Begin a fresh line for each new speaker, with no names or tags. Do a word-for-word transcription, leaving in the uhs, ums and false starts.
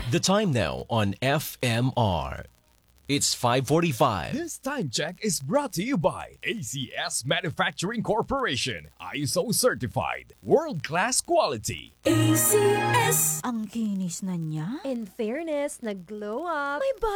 The time now on F M R. It's five forty-five.
This time check is brought to you by A C S Manufacturing Corporation. I S O certified. World-class quality.
A C S. Ang kinis na niya.
In fairness, nag-glow up.
May